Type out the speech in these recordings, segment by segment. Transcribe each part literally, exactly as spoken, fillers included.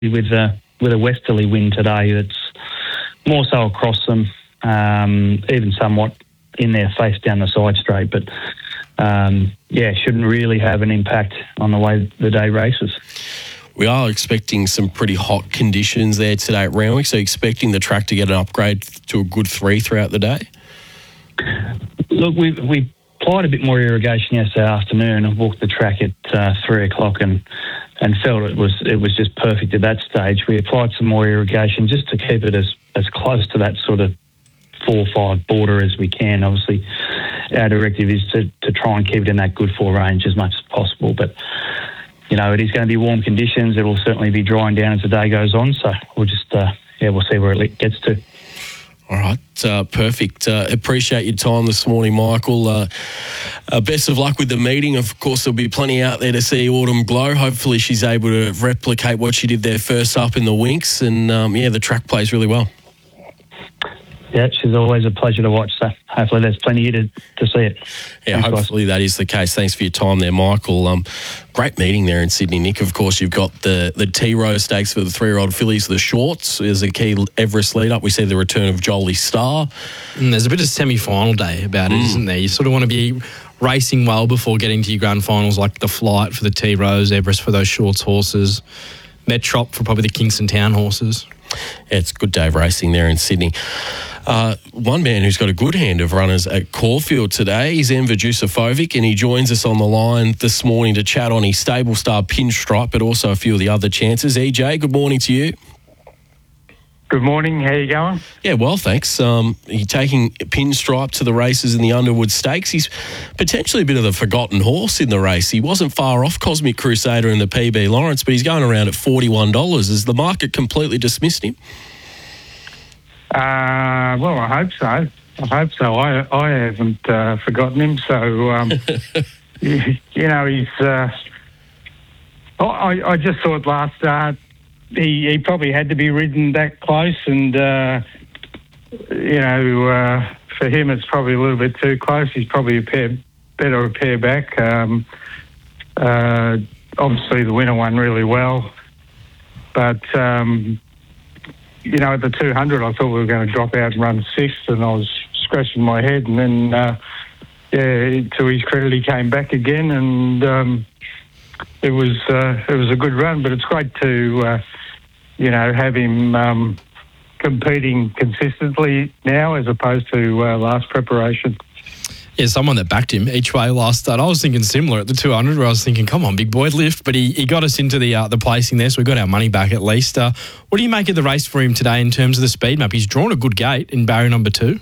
with a with a westerly wind today that's more so across them, um, even somewhat in their face down the side straight. But um, yeah, shouldn't really have an impact on the way the day races. We are expecting some pretty hot conditions there today at Randwick, so expecting the track to get an upgrade to a good three throughout the day? Look, we we applied a bit more irrigation yesterday afternoon. I walked the track at uh, three o'clock and and felt it was it was just perfect at that stage. We applied some more irrigation just to keep it as, as close to that sort of four or five border as we can. Obviously, our directive is to, to try and keep it in that good four range as much as possible. But, you know, it is going to be warm conditions. It will certainly be drying down as the day goes on. So we'll just, uh, yeah, we'll see where it gets to. All right, uh, perfect. Uh, appreciate your time this morning, Michael. Uh, uh, best of luck with the meeting. Of course, there'll be plenty out there to see Autumn glow. Hopefully she's able to replicate what she did there first up in the Winx. And, um, yeah, the track plays really well. Yeah, she's always a pleasure to watch, so hopefully there's plenty here to, to see it. Yeah, Thanks, hopefully guys. that is the case. Thanks for your time there, Michael. Um, great meeting there in Sydney, Nick. Of course, you've got the, the T-Rose Stakes for the three-year-old fillies, the shorts. Is a key Everest lead-up. We see the return of Jolie Star. Mm, there's a bit of semi-final day about it, mm. isn't there? You sort of want to be racing well before getting to your grand finals, like the Flight for the T-Rose, Everest for those shorts horses, Metrop for probably the Kingston Town horses. Yeah, it's a good day of racing there in Sydney. Uh, one man who's got a good hand of runners at Caulfield today is Enver Jusufovic, and he joins us on the line this morning to chat on his stable star Pinstripe, but also a few of the other chances. E J, good morning to you. Good morning. How you going? Yeah, well, thanks. Um, you're taking Pinstripe to the races in the Underwood Stakes. He's potentially a bit of the forgotten horse in the race. He wasn't far off Cosmic Crusader in the P B Lawrence, but he's going around at forty-one dollars. Has the market completely dismissed him? Uh, well, I hope so. I hope so. I I haven't uh, forgotten him. So, um, you, you know, he's... Uh, I, I just thought last start he, he probably had to be ridden that close, and, uh, you know, uh, for him it's probably a little bit too close. He's probably a pair, better a pair back. Um, uh, obviously the winner won really well, but... Um, You know, at the two hundred, I thought we were going to drop out and run sixth, and I was scratching my head. And then, uh, yeah, to his credit, he came back again, and um, it was uh, it was a good run. But it's great to, uh, you know, have him um, competing consistently now as opposed to uh, last preparation. Yeah, someone that backed him each way last start. I was thinking similar at the two hundred, where I was thinking, come on, big boy, lift. But he, he got us into the uh, the placing there, so we got our money back at least. Uh, what do you make of the race for him today in terms of the speed map? He's drawn a good gate in barrier number two.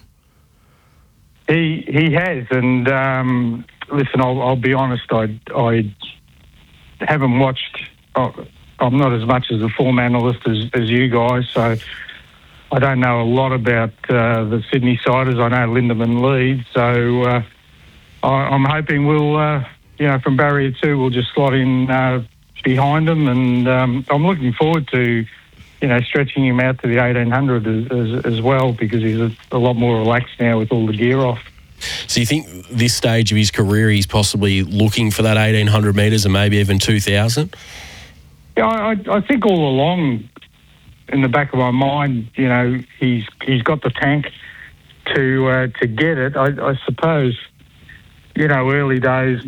He he has, and um, listen, I'll, I'll be honest, I I haven't watched. Oh, I'm not as much as a form analyst as, as you guys, so I don't know a lot about uh, the Sydney Siders. I know Lindemann leads, so uh, I, I'm hoping we'll, uh, you know, from barrier two, we'll just slot in uh, behind them, and um, I'm looking forward to, you know, stretching him out to the eighteen hundred as, as, as well, because he's a, a lot more relaxed now with all the gear off. So you think this stage of his career he's possibly looking for that eighteen hundred metres and maybe even two thousand? Yeah, I, I think all along, in the back of my mind, you know, he's he's got the tank to uh, to get it. I, I suppose, you know, early days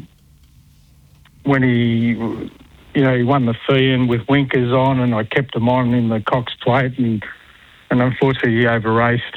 when he, you know, he won the Fian with winkers on, and I kept him on in the Cox Plate, and and unfortunately he over raced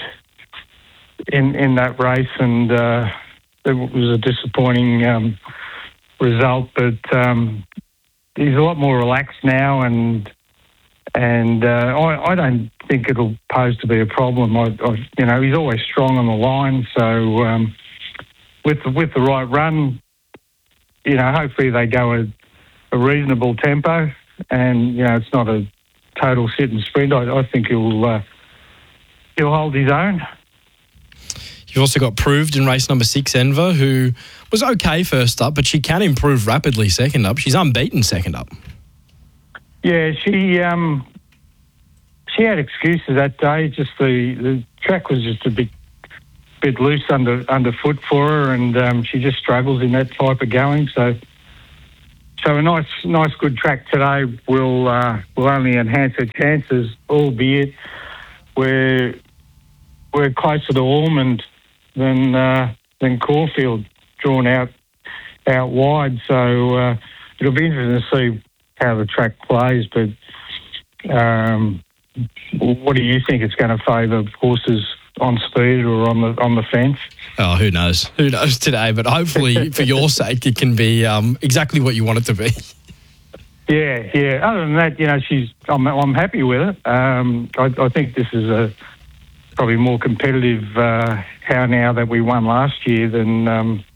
in in that race, and uh, it was a disappointing um, result. But um, he's a lot more relaxed now, and. And uh, I, I don't think it'll pose to be a problem. I, I, you know, he's always strong on the line. So um, with the, with the right run, you know, hopefully they go a, a reasonable tempo, and you know, it's not a total sit and sprint. I, I think he'll uh, he'll hold his own. You've also got Proved in race number six, Enver, who was okay first up, but she can improve rapidly second up. She's unbeaten second up. Yeah, she um, she had excuses that day. Just the, the track was just a bit bit loose under underfoot for her, and um, she just struggles in that type of going. So so a nice, nice, good track today will uh, will only enhance her chances, albeit we're we're closer to Ormond than uh, than Caulfield, drawn out out wide. So uh, it'll be interesting to see how the track plays. But um, what do you think it's going to favour horses on speed or on the on the fence? Oh, who knows? Who knows today? But hopefully, for your sake, it can be um, exactly what you want it to be. Yeah, yeah. Other than that, you know, she's. I'm, I'm happy with it. Um, I, I think this is a probably more competitive uh, how now that we won last year than um,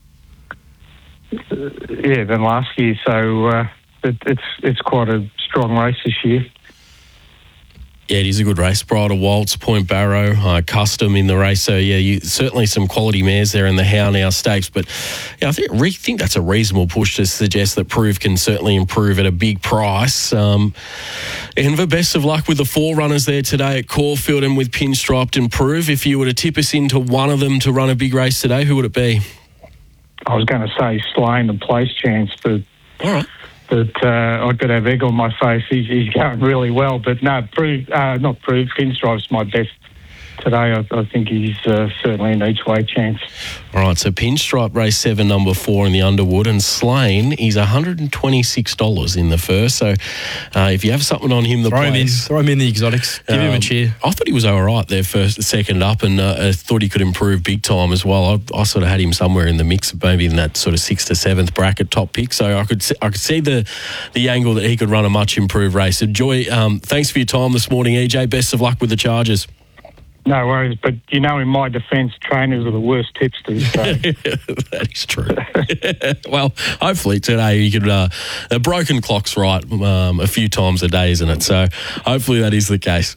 yeah than last year. So uh, it, it's it's quite a strong race this year. Yeah, it is a good race. Bridal Waltz, Point Barrow, uh, Custom in the race. So, yeah, you, certainly some quality mares there in the How Now Stakes. But, yeah, I think, re- think that's a reasonable push to suggest that Prove can certainly improve at a big price. Um, and the best of luck with the four runners there today at Caulfield and with Pinstriped and Prove. If you were to tip us into one of them to run a big race today, who would it be? I was going to say Slane and Place Chance, but... All right. But uh, I've got to have egg on my face. He's, he's going really well. But no, prove, uh, not Prove. Pinstripe's my best today. I, I think he's uh, certainly an each way chance. All right, so Pinstripe race seven, number four in the Underwood, and Slane, he's one hundred twenty-six dollars in the first. So uh, if you have something on him, the throw place, him in, throw him in the exotics, give um, him a cheer. I thought he was all right there, first, second up, and uh, I thought he could improve big time as well. I, I sort of had him somewhere in the mix, maybe in that sort of sixth to seventh bracket top pick. So I could see, I could see the the angle that he could run a much improved race. So Joy, um, thanks for your time this morning, E J. Best of luck with the Chargers. No worries, but you know, in my defence, trainers are the worst tipsters. So. That is true. Well, hopefully today you could. Uh, a broken clock's right um, a few times a day, isn't it? So hopefully that is the case.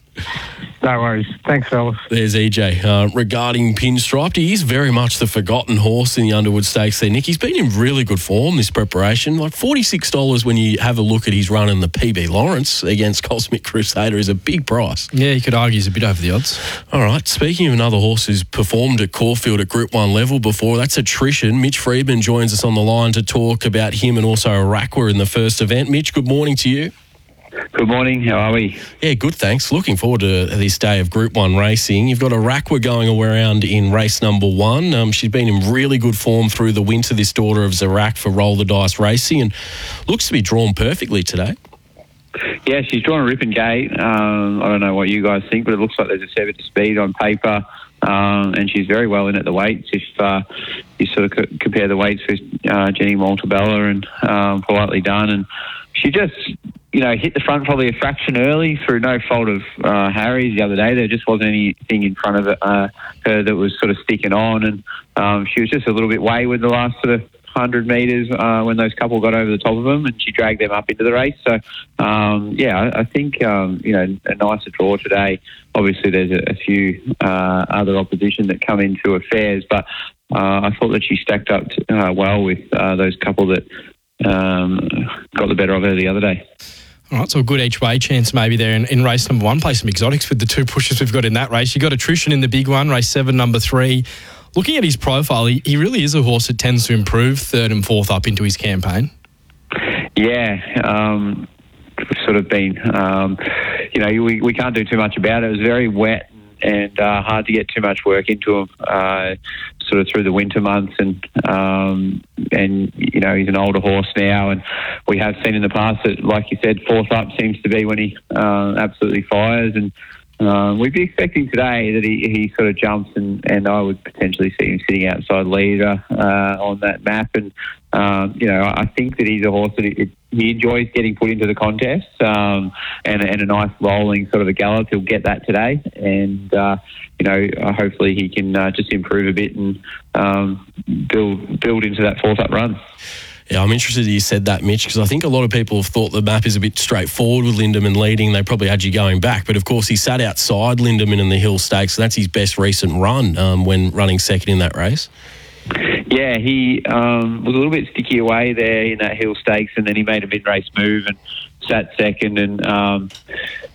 No worries. Thanks, fellas. There's E J. Uh, regarding Pinstriped, he is very much the forgotten horse in the Underwood Stakes there, Nick. He's been in really good form this preparation. Like forty-six dollars when you have a look at his run in the P B Lawrence against Cosmic Crusader is a big price. Yeah, you could argue he's a bit over the odds. All right, speaking of another horse who's performed at Caulfield at Group one level before, that's Attrition. Mitch Friedman joins us on the line to talk about him and also Araqua in the first event. Mitch, good morning to you. Good morning. How are we? Yeah, good, thanks. Looking forward to this day of Group one racing. You've got Araqua going around in race number one. Um, she's been in really good form through the winter, this daughter of Zarak for Roll the Dice Racing, and looks to be drawn perfectly today. Yeah, she's drawn a ripping gate. Um, I don't know what you guys think, but it looks like there's a seven to speed on paper, um, and she's very well in at the weights. If uh, you sort of c- compare the weights with uh, Jenny Montalbella and um, Politely Done, and she just... you know, hit the front probably a fraction early through no fault of uh, Harry's the other day. There just wasn't anything in front of it, uh, her that was sort of sticking on, and um, she was just a little bit wayward the last sort of one hundred metres uh, when those couple got over the top of them, and she dragged them up into the race. So, um, yeah, I, I think, um, you know, a nicer draw today. Obviously, there's a, a few uh, other opposition that come into affairs, but uh, I thought that she stacked up t- uh, well with uh, those couple that um, got the better of her the other day. All right, so a good each way chance maybe there in, in race number one. Play some exotics with the two pushes we've got in that race. You got Attrition in the big one, race seven, number three. Looking at his profile, he, he really is a horse that tends to improve third and fourth up into his campaign. Yeah, um, sort of been, um, you know, we, we can't do too much about it. It was very wet and uh, hard to get too much work into him uh, sort of through the winter months. And, um, and you know, he's an older horse now. And we have seen in the past that, like you said, fourth up seems to be when he uh, absolutely fires. And um, we'd be expecting today that he, he sort of jumps, and, and I would potentially see him sitting outside leader uh, on that map. And, um, you know, I think that he's a horse that he, he enjoys getting put into the contest, um, and, and a nice rolling sort of a gallop. He'll get that today. And, uh, you know, hopefully he can uh, just improve a bit and um, build build into that fourth up run. Yeah, I'm interested that you said that, Mitch, because I think a lot of people have thought the map is a bit straightforward with Lindemann leading. They probably had you going back. But, of course, he sat outside Lindemann in the Hill Stakes, and that's his best recent run um, when running second in that race. Yeah, he um, was a little bit sticky away there in that Hill Stakes, and then he made a mid-race move and sat second. And, um,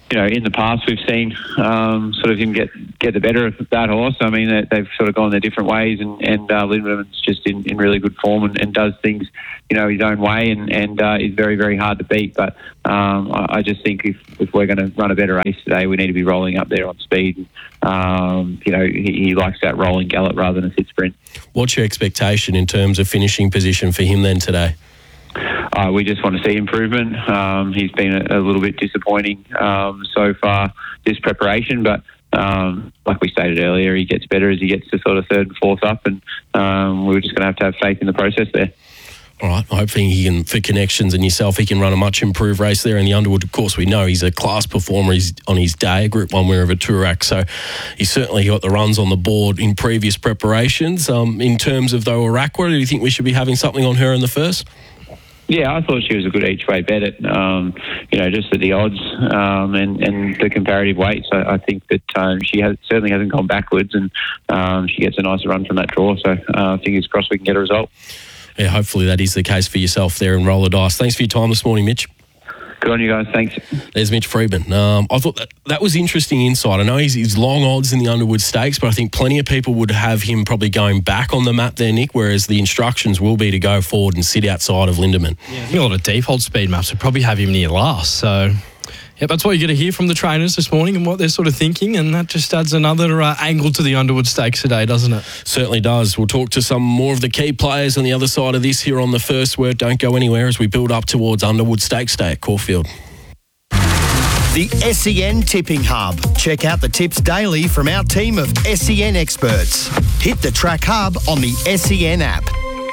you know, in the past we've seen um, sort of him get, get the better of that horse. I mean, they, they've sort of gone their different ways, and, and uh, Lindeman's just in, in really good form and, and does things, you know, his own way, and, and uh, is very, very hard to beat. But um, I, I just think if, if we're going to run a better race today, we need to be rolling up there on speed. And, um, you know, he, he likes that rolling gallop rather than a sit sprint. What's your expectation in terms of finishing position for him then today? Uh, we just want to see improvement. Um, he's been a, a little bit disappointing um, so far this preparation, but um, like we stated earlier, he gets better as he gets to sort of third and fourth up, and um, we're just going to have to have faith in the process there. All right, hopefully he can, for Connections and yourself, he can run a much improved race there in the Underwood. Of course, we know he's a class performer. He's on his day, a Group One winner of a Toorak, so he's certainly got the runs on the board in previous preparations. Um, in terms of though Arakwa, do you think we should be having something on her in the first? Yeah, I thought she was a good each way bet at, um, you know, just at the odds um, and, and the comparative weights. I, I think that um, she has, certainly hasn't gone backwards, and um, she gets a nicer run from that draw. So uh, fingers crossed we can get a result. Yeah, hopefully that is the case for yourself there in Roller Dice. Thanks for your time this morning, Mitch. Good on you guys, thanks. There's Mitch Freedman. Um, I thought that, that was interesting insight. I know he's, he's long odds in the Underwood Stakes, but I think plenty of people would have him probably going back on the map there, Nick, whereas the instructions will be to go forward and sit outside of Lindemann. Yeah, I think a lot of default speed maps would probably have him near last, so... Yeah, that's what you get to hear from the trainers this morning and what they're sort of thinking, and that just adds another uh, angle to the Underwood Stakes today, doesn't it? Certainly does. We'll talk to some more of the key players on the other side of this here on The First Word. Don't go anywhere as we build up towards Underwood Stakes Day at Caulfield. The S E N Tipping Hub. Check out the tips daily from our team of S E N experts. Hit the Track Hub on the S E N app.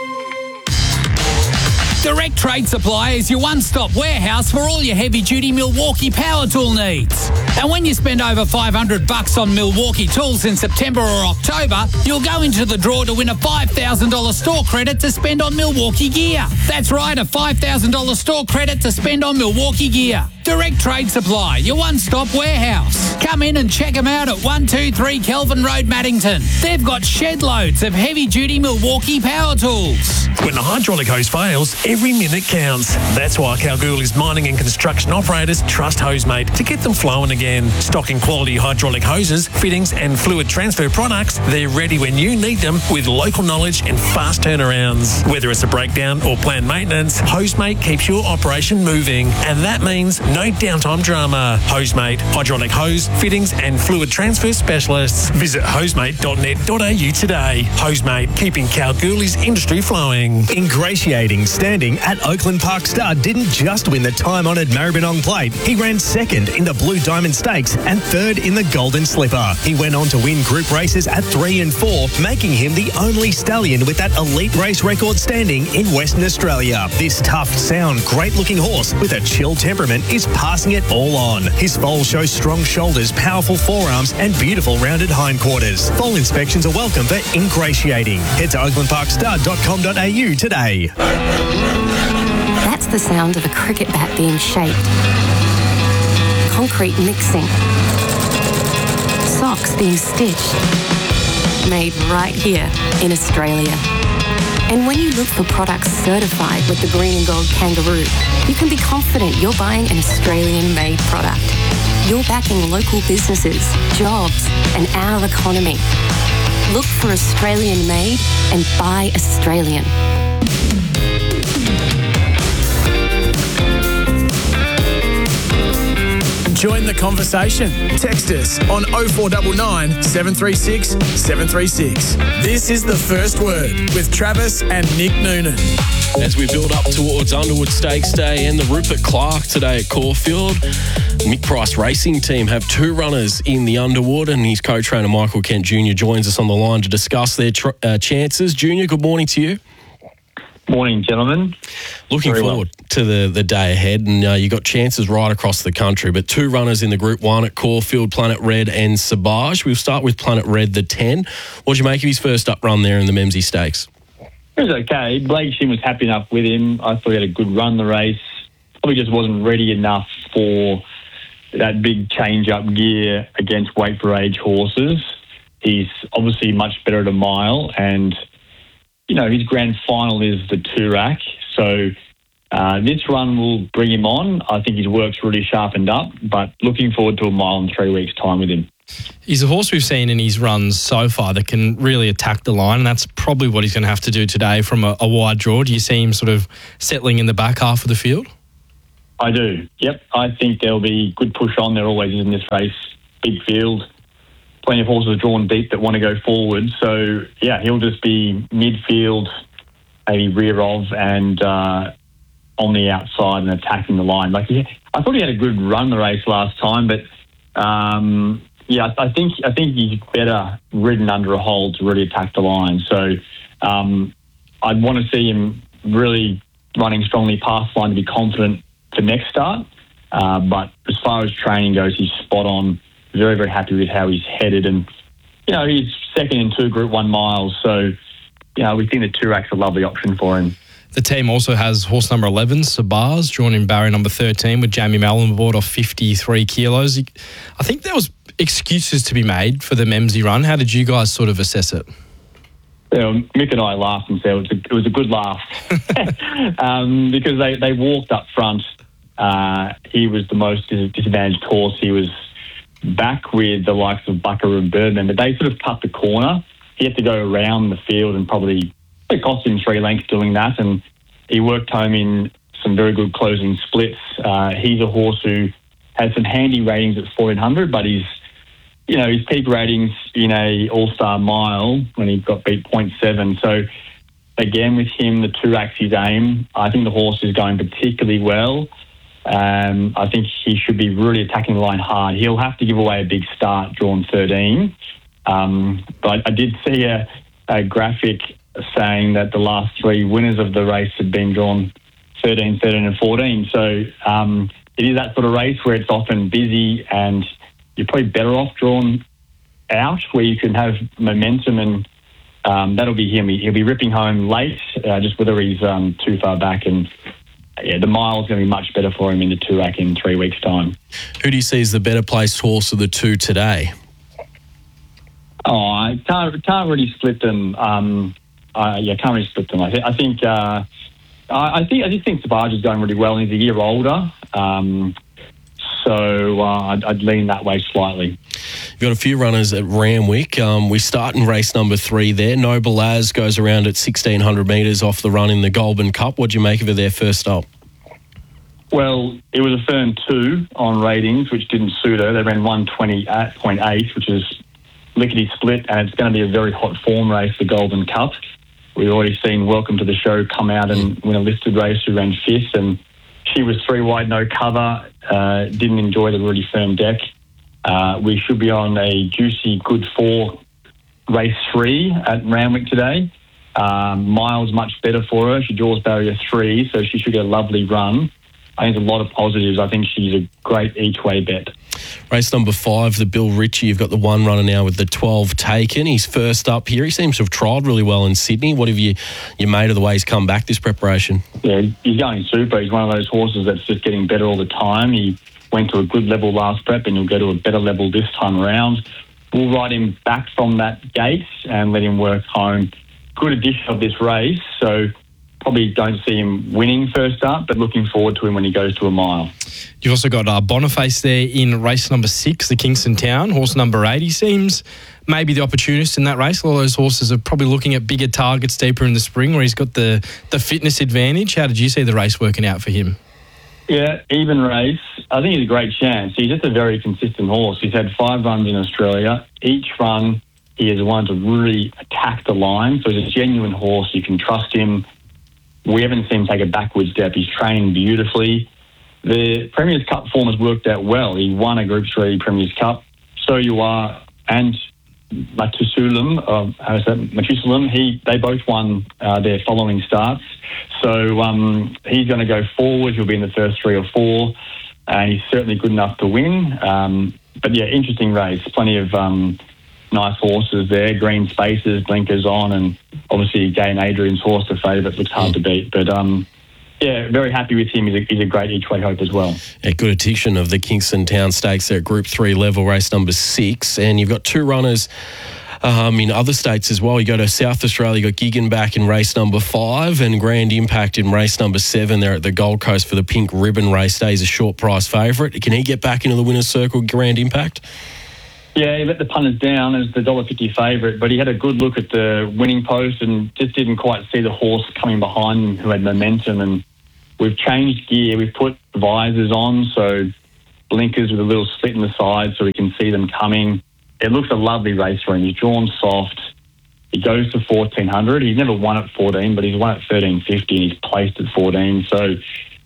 Direct Trade Supply is your one-stop warehouse for all your heavy-duty Milwaukee power tool needs. And when you spend over five hundred bucks on Milwaukee tools in September or October, you'll go into the draw to win a five thousand dollars store credit to spend on Milwaukee gear. That's right, a five thousand dollars store credit to spend on Milwaukee gear. Direct Trade Supply, your one-stop warehouse. Come in and check them out at one two three Kelvin Road, Maddington. They've got shed loads of heavy-duty Milwaukee power tools. When the hydraulic hose fails, every minute counts. That's why Kalgoorlie's mining and construction operators trust Hosemate to get them flowing again. Stocking quality hydraulic hoses, fittings and fluid transfer products, they're ready when you need them with local knowledge and fast turnarounds. Whether it's a breakdown or planned maintenance, Hosemate keeps your operation moving. And that means no downtime drama. Hosemate, hydraulic hose, fittings and fluid transfer specialists. Visit hosemate dot net dot a u today. Hosemate, keeping Kalgoorlie's industry flowing. Ingratiating standing at Oakland Park Star didn't just win the time-honoured Maribyrnong Plate. He ran second in the Blue Diamond Stakes and third in the Golden Slipper. He went on to win group races at three and four, making him the only stallion with that elite race record standing in Western Australia. This tough, sound, great-looking horse with a chill temperament is passing it all on. His foal shows strong shoulders, powerful forearms and beautiful rounded hindquarters. Foal inspections are welcome for Ingratiating. Head to oakland park star dot com dot a u today. That's the sound of a cricket bat being shaped. Concrete mixing. Socks being stitched. Made right here in Australia. And when you look for products certified with the green and gold kangaroo, you can be confident you're buying an Australian-made product. You're backing local businesses, jobs, and our economy. Look for Australian-made and buy Australian. Join the conversation. Text us on oh four nine nine, seven three six, seven three six. This is The First Word with Travis and Nick Noonan. As we build up towards Underwood Stakes Day and the Rupert Clark today at Caulfield, Mick Price Racing Team have two runners in the Underwood, and his co-trainer Michael Kent Junior joins us on the line to discuss their tr- uh, chances. Junior, good morning to you. Morning, gentlemen. Looking Very forward well. to the, the day ahead, and uh, you got chances right across the country, but two runners in the Group one at Caulfield, Planet Red and Sabage. We'll start with Planet Red, the ten. What did you make of his first up run there in the Memsie Stakes? It was okay. Blake Shin was happy enough with him. I thought he had a good run the race. Probably just wasn't ready enough for that big change-up gear against weight for age horses. He's obviously much better at a mile, and you know, his grand final is the Toorak, so Uh, this run will bring him on. I think his work's really sharpened up, but looking forward to a mile in three weeks' time with him. He's a horse we've seen in his runs so far that can really attack the line, and that's probably what he's going to have to do today from a, a wide draw. Do you see him sort of settling in the back half of the field? I do, yep. I think there'll be good push on. There always is in this race. Big field, plenty of horses drawn deep that want to go forward. So, yeah, he'll just be midfield, maybe rear of, and uh, on the outside and attacking the line. Like, yeah, I thought he had a good run the race last time, but... Um, Yeah, I think I think he's better ridden under a hold to really attack the line. So um, I'd want to see him really running strongly past the line to be confident for next start. Uh, but as far as training goes, he's spot on. Very, very happy with how he's headed. And, you know, he's second in two Group one miles. So, you know, we think the Turak's a lovely option for him. The team also has horse number eleven, Sabars, drawn in barrier number thirteen with Jamie Mallon aboard off fifty-three kilos. I think there was excuses to be made for the Memsey run. How did you guys sort of assess it? Yeah, Mick and I laughed and said it was a, it was a good laugh um, because they, they walked up front. Uh, he was the most disadvantaged horse. He was back with the likes of Buckaroo and Birdman, but they sort of cut the corner. He had to go around the field and probably it cost him three lengths doing that, and he worked home in some very good closing splits. Uh, he's a horse who has some handy ratings at fourteen hundred, but he's, you know, his peak ratings in a All-Star mile when he got beat point seven. So, again, with him, the Turak's his aim. I think the horse is going particularly well. Um, I think he should be really attacking the line hard. He'll have to give away a big start, drawn thirteen. Um, but I did see a, a graphic saying that the last three winners of the race had been drawn thirteen, thirteen and fourteen. So um, it is that sort of race where it's often busy and you're probably better off drawn out where you can have momentum, and um, that'll be him. He'll be ripping home late, uh, just whether he's um, too far back. And yeah, the mile's going to be much better for him in the Turak in three weeks' time. Who do you see as the better placed horse of the two today? Oh, I can't, can't really split them. Um, Uh, yeah, can't really split them. I, th- I think, uh, I, I think, I just think Savage is going really well. He's a year older, um, so uh, I'd, I'd lean that way slightly. You've got a few runners at Randwick. Um, we start in race number three there. Noble As goes around at sixteen hundred metres off the run in the Goulburn Cup. What do you make of it there first up? Well, it was a firm two on ratings, which didn't suit her. They ran one twenty-eight point eight, which is lickety split, and it's going to be a very hot form race, the Goulburn Cup. We've already seen Welcome to the Show come out and win a listed race who ran fifth, and she was three wide, no cover, uh, didn't enjoy the really firm deck. Uh, we should be on a juicy good four race three at Randwick today. Um, miles much better for her. She draws barrier three, so she should get a lovely run. I think there's a lot of positives. I think she's a great each-way bet. Race number five, the Bill Ritchie. You've got the one runner now with the twelve taken. He's first up here. He seems to have trialled really well in Sydney. What have you, you made of the way he's come back this preparation? Yeah, he's going super. He's one of those horses that's just getting better all the time. He went to a good level last prep and he'll go to a better level this time around. We'll ride him back from that gate and let him work home. Good addition of this race, so probably don't see him winning first up, but looking forward to him when he goes to a mile. You've also got uh, Boniface there in race number six, the Kingston Town, horse number eight. He seems maybe the opportunist in that race. A lot of those horses are probably looking at bigger targets deeper in the spring where he's got the, the fitness advantage. How did you see the race working out for him? Yeah, even race. I think he's a great chance. He's just a very consistent horse. He's had five runs in Australia. Each run, he is one to really attack the line. So he's a genuine horse. You can trust him. We haven't seen him take a backward step. He's trained beautifully. The Premier's Cup form has worked out well. He won a Group three Premier's Cup. So you are, and Matusulum, uh, how is that? Matusulum, he, they both won uh, their following starts. So um, he's going to go forward. He'll be in the first three or four. And he's certainly good enough to win. Um, but yeah, interesting race. Plenty of um, nice horses there, green spaces, blinkers on, and obviously Gay and Adrian's horse, the favourite, looks hard to beat. But um, yeah, very happy with him. He's a, he's a great each-way hope as well. Yeah, good addition of the Kingston Town Stakes there at Group three level, race number six. And you've got two runners um, in other states as well. You go to South Australia, you got Gigan back in race number five and Grand Impact in race number seven there at the Gold Coast for the Pink Ribbon race day. He's a short price favourite. Can he get back into the winner's circle, Grand Impact? Yeah, he let the punters down as the one dollar fifty favourite, but he had a good look at the winning post and just didn't quite see the horse coming behind him who had momentum. And we've changed gear. We've put visors on, so blinkers with a little slit in the side so we can see them coming. It looks a lovely race for him. He's drawn soft. He goes to fourteen hundred. He's never won at fourteen, but he's won at thirteen fifty and he's placed at fourteen. So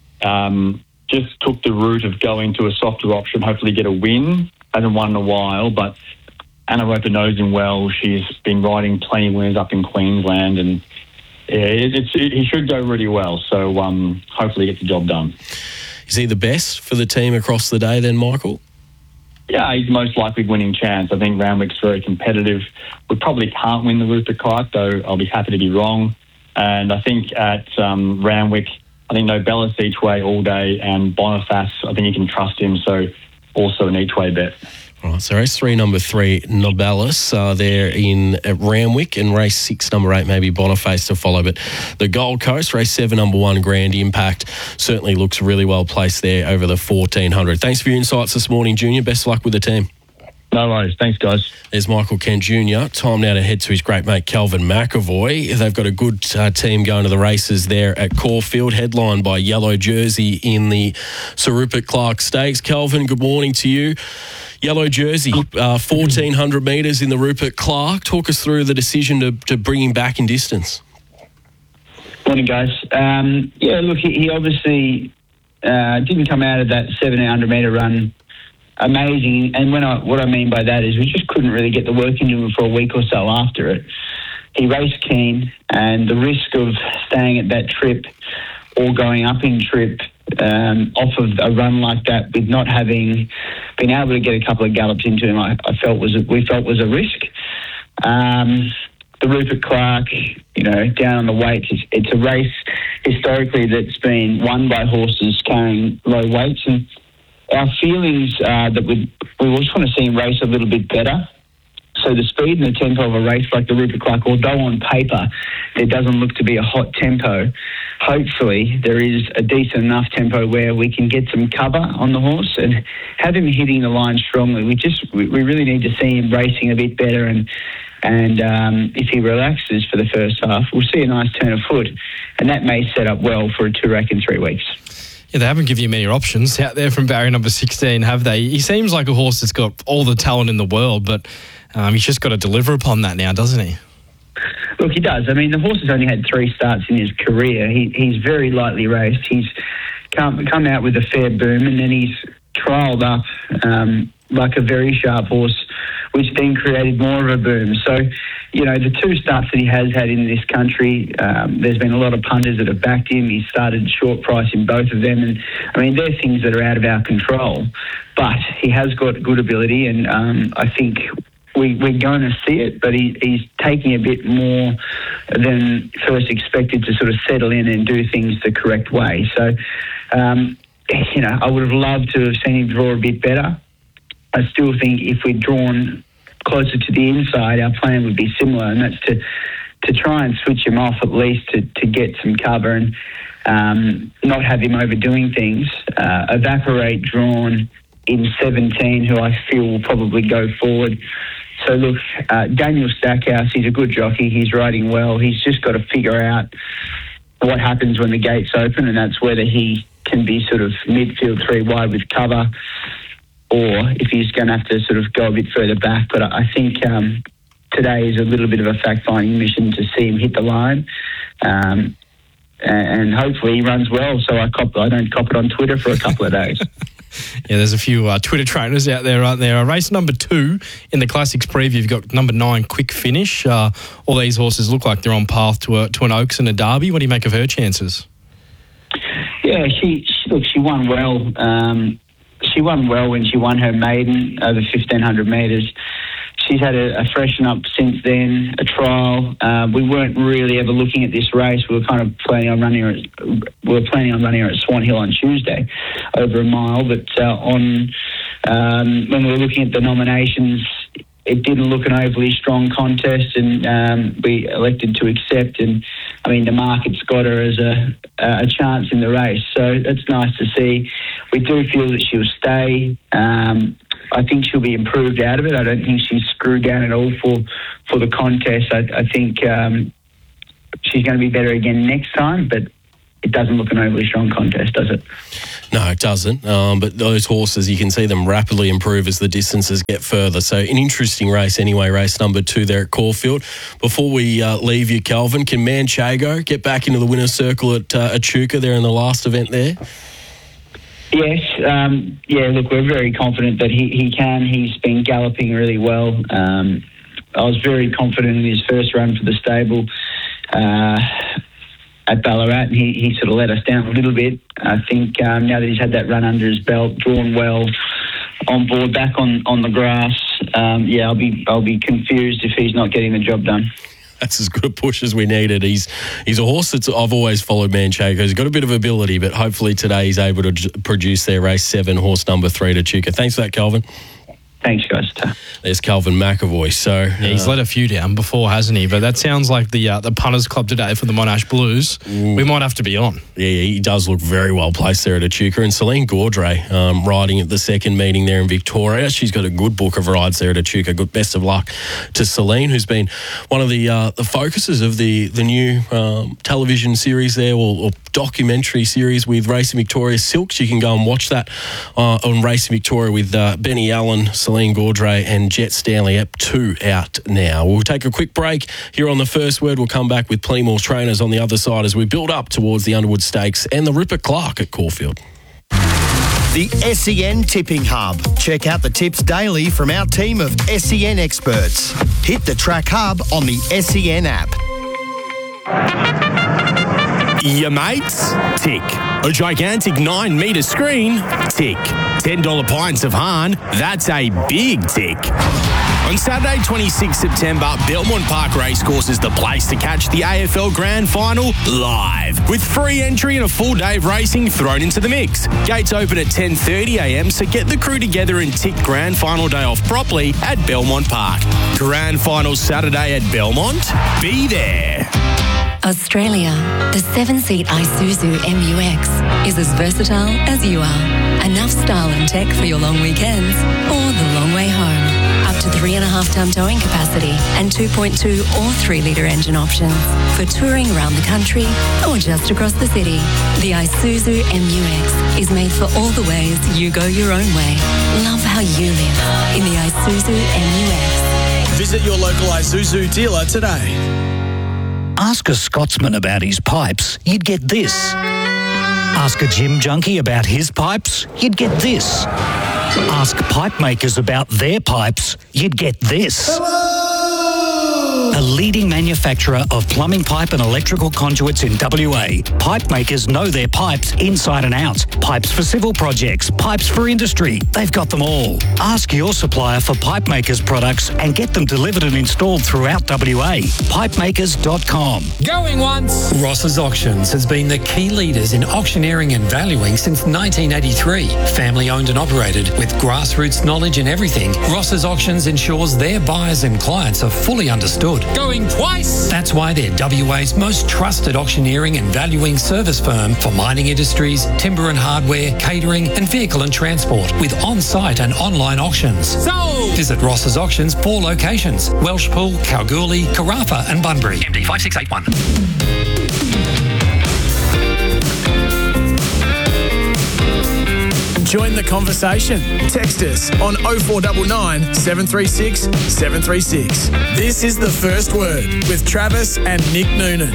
um, just took the route of going to a softer option, hopefully get a win. Hasn't won in a while, but Anna Roper knows him well. She's been riding plenty of winners up in Queensland, and yeah, it, it's, it, he should go really well. So um, hopefully get the job done. Is he the best for the team across the day then, Michael? Yeah, he's most likely winning chance. I think Randwick's very competitive. We probably can't win the Rupert Clark, though I'll be happy to be wrong. And I think at um, Randwick, I think Nobelis each way all day, and Boniface, I think you can trust him. So also an each way bet. All right, so race three, number three, Nobelis, uh, there in at Randwick, and race six, number eight, maybe Boniface to follow. But the Gold Coast, race seven, number one, Grand Impact, certainly looks really well placed there over the fourteen hundred. Thanks for your insights this morning, Junior. Best of luck with the team. No worries. Thanks, guys. There's Michael Kent Junior Time now to head to his great mate, Kelvin McAvoy. They've got a good uh, team going to the races there at Caulfield, headlined by Yellow Jersey in the Sir Rupert Clark Stakes. Kelvin, good morning to you. Yellow Jersey, uh, fourteen hundred metres in the Rupert Clark. Talk us through the decision to, to bring him back in distance. Morning, guys. Um, yeah, look, he, he obviously uh, didn't come out of that seventeen hundred metre run amazing. And when I, what I mean by that is we just couldn't really get the work into him for a week or so after it. He raced keen, and the risk of staying at that trip or going up in trip um, off of a run like that with not having been able to get a couple of gallops into him, I, I felt was a, we felt was a risk. Um, the Rupert Clark, you know, down on the weights, it's, it's a race historically that's been won by horses carrying low weights, and our feelings are that we we just want to see him race a little bit better. So the speed and the tempo of a race like the Rupert Clark, although on paper there doesn't look to be a hot tempo, hopefully there is a decent enough tempo where we can get some cover on the horse and have him hitting the line strongly. We just we really need to see him racing a bit better, and and um, if he relaxes for the first half, we'll see a nice turn of foot, and that may set up well for a two rack in three weeks. Yeah, they haven't given you many options out there from barrier number sixteen, have they? He seems like a horse that's got all the talent in the world, but um, he's just got to deliver upon that now, doesn't he? Look, he does. I mean, the horse has only had three starts in his career. He, he's very lightly raced. He's come, come out with a fair boom, and then he's trialled up um, like a very sharp horse, which then created more of a boom. So, you know, the two starts that he has had in this country, um, there's been a lot of punters that have backed him. He started short price in both of them. And, I mean, they're things that are out of our control. But he has got good ability, and um, I think we, we're going to see it, but he, he's taking a bit more than first expected to sort of settle in and do things the correct way. So, um, you know, I would have loved to have seen him draw a bit better. I still think if we'd drawn closer to the inside, our plan would be similar, and that's to to try and switch him off at least to, to get some cover and um, not have him overdoing things. Uh, Evaporate drawn in seventeen, who I feel will probably go forward. So look, uh, Daniel Stackhouse, he's a good jockey. He's riding well. He's just got to figure out what happens when the gates open, and that's whether he can be sort of midfield three wide with cover, or if he's going to have to sort of go a bit further back. But I think um, today is a little bit of a fact-finding mission to see him hit the line, um, and hopefully he runs well, so I cop I don't cop it on Twitter for a couple of days. Yeah, there's a few uh, Twitter trainers out there, aren't there? Uh, race number two in the Classics preview, you've got number nine, Quick Finish. Uh, all these horses look like they're on path to a, to an Oaks and a Derby. What do you make of her chances? Yeah, she, she look, she won well. Um, she won well when she won her maiden over fifteen hundred metres. She's had a, a freshen up since then, a trial. Uh, we weren't really ever looking at this race. We were kind of planning on running her. At, we were planning on running her at Swan Hill on Tuesday, over a mile. But uh, on um, when we were looking at the nominations, it didn't look an overly strong contest, and um, we elected to accept. And I mean, the market's got her as a a chance in the race, so it's nice to see. We do feel that she'll stay. Um, I think she'll be improved out of it. I don't think she's screwed down at all for for the contest. I, I think um, she's going to be better again next time, but it doesn't look an overly strong contest, does it? No, it doesn't. Um, but those horses, you can see them rapidly improve as the distances get further. So an interesting race anyway, race number two there at Caulfield. Before we uh, leave you, Calvin, can Manchego get back into the winner's circle at uh, Echuca there in the last event there? Yes, um, yeah, look, we're very confident that he, he can. He's been galloping really well. Um, I was very confident in his first run for the stable uh, at Ballarat, and he, he sort of let us down a little bit. I think um, now that he's had that run under his belt, drawn well, on board, back on, on the grass, um, yeah, I'll be I'll be confused if he's not getting the job done. That's as good a push as we needed. He's he's a horse that I've always followed, Manchego. He's got a bit of ability, but hopefully today he's able to j- produce their race seven, horse number three to Echuca. Thanks for that, Calvin. Thanks, guys. There's Calvin McAvoy. So yeah, he's uh, let a few down before, hasn't he? But that sounds like the uh, the punters club today for the Monash Blues. Ooh. We might have to be on. Yeah, he does look very well placed there at Echuca. And Celine Gaudray um, riding at the second meeting there in Victoria. She's got a good book of rides there at Echuca. Good best of luck to Celine, who's been one of the uh, the focuses of the the new um, television series there, or, or documentary series with Racing Victoria Silks. You can go and watch that uh, on Racing Victoria with uh, Benny Allen, Celine Gaudray and Jet Stanley. App two out now. We'll take a quick break here on The First Word. We'll come back with plenty more trainers on the other side as we build up towards the Underwood Stakes and the Ripper Clark at Caulfield. The S E N Tipping Hub. Check out the tips daily from our team of S E N experts. Hit the Track Hub on the S E N app. Your mates? Tick. A gigantic nine metre screen? Tick. ten dollar pints of Hahn? That's a big tick. On Saturday, twenty-sixth September, Belmont Park Racecourse is the place to catch the A F L Grand Final live, with free entry and a full day of racing thrown into the mix. Gates open at ten thirty a m, so get the crew together and tick Grand Final day off properly at Belmont Park. Grand Final Saturday at Belmont? Be there. Australia, the seven-seat Isuzu M U X is as versatile as you are. Enough style and tech for your long weekends or the long way home. Up to three and a half ton towing capacity and two point two or three litre engine options for touring around the country or just across the city. The Isuzu M U X is made for all the ways you go your own way. Love how you live in the Isuzu M U X. Visit your local Isuzu dealer today. Ask a Scotsman about his pipes, you'd get this. Ask a gym junkie about his pipes, you'd get this. Ask pipe makers about their pipes, you'd get this. A leading manufacturer of plumbing pipe and electrical conduits in W A. Pipe makers know their pipes inside and out. Pipes for civil projects, pipes for industry. They've got them all. Ask your supplier for pipe makers products and get them delivered and installed throughout W A. pipe makers dot com. Going once. Ross's Auctions has been the key leaders in auctioneering and valuing since nineteen eighty-three. Family owned and operated with grassroots knowledge in everything, Ross's Auctions ensures their buyers and clients are fully understood. Going twice. That's why they're W A's most trusted auctioneering and valuing service firm for mining industries, timber and hardware, catering and vehicle and transport, with on-site and online auctions. So visit Ross's Auctions, four locations: Welshpool, Kalgoorlie, Carafa and Bunbury. M D five six eight one. Join the conversation. Text us on oh four nine nine, seven three six, seven three six. This is The First Word with Travis and Nick Noonan.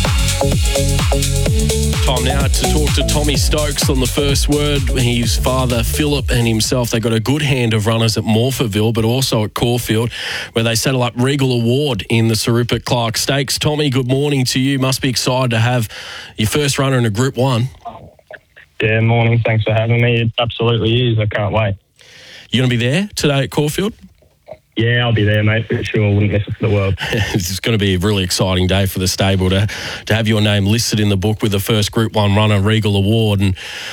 Time now to talk to Tommy Stokes on The First Word. His father, Philip, and himself, they got a good hand of runners at Morphettville, but also at Caulfield, where they settle up Regal Award in the Sir Rupert Clark Stakes. Tommy, good morning to you. Must be excited to have your first runner in a Group one. Yeah, morning. Thanks for having me. It absolutely is. I can't wait. You going to be there today at Caulfield? Yeah, I'll be there, mate, for sure. I wouldn't miss it for the world. It's going to be a really exciting day for the stable to to have your name listed in the book with the first Group one runner, Regal Award. And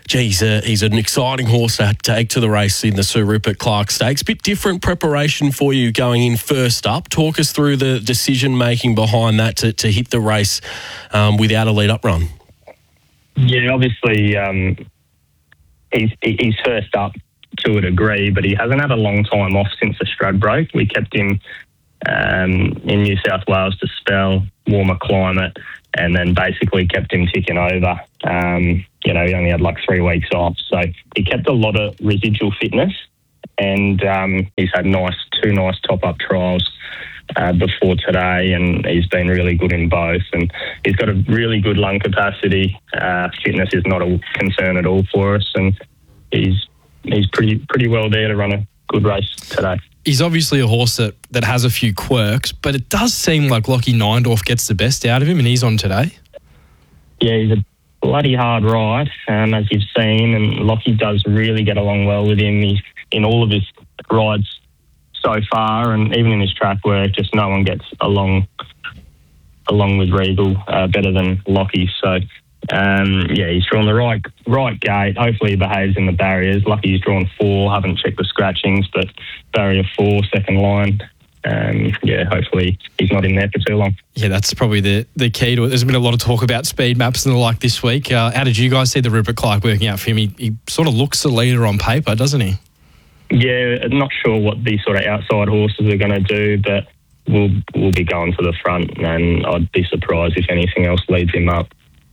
Geez, uh, he's an exciting horse to take to the race in the Sir Rupert Clarke Stakes. Bit different preparation for you going in first up. Talk us through the decision-making behind that to, to hit the race um, without a lead-up run. Yeah, obviously um, he's, he's first up to a degree, but he hasn't had a long time off since the Stradbroke. We kept him um, in New South Wales to spell, warmer climate, and then basically kept him ticking over. Um, you know, he only had like three weeks off. So he kept a lot of residual fitness, and um, he's had nice two nice top-up trials uh, before today, and he's been really good in both. And he's got a really good lung capacity. Uh, fitness is not a concern at all for us, and he's he's pretty pretty well there to run a good race today. He's obviously a horse that, that has a few quirks, but it does seem like Lockie Neindorf gets the best out of him, and he's on today. Yeah, he's a bloody hard ride, um, as you've seen, and Lockie does really get along well with him. He's in all of his rides so far, and even in his track work, just no one gets along along with Regal uh, better than Lockie. So, um, yeah, he's drawn the right right gate. Hopefully he behaves in the barriers. Lucky he's drawn four. Haven't checked the scratchings, but barrier four, second line. Um, yeah, hopefully he's not in there for too long. Yeah, that's probably the, the key to it. There's been a lot of talk about speed maps and the like this week. Uh, how did you guys see the Rupert Clarke working out for him? He, he sort of looks the leader on paper, doesn't he? Yeah, I'm not sure what these sort of outside horses are going to do, but we'll we'll be going to the front, and I'd be surprised if anything else leads him up.